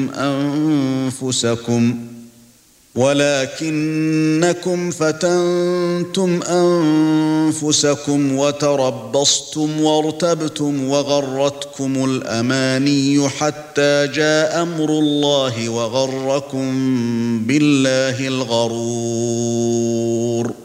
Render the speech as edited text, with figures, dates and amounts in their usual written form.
ولكنكم فتنتم أنفسكم وتربصتم وارتبتم وغرتكم الأماني حتى جاء أمر الله وغركم بالله الغرور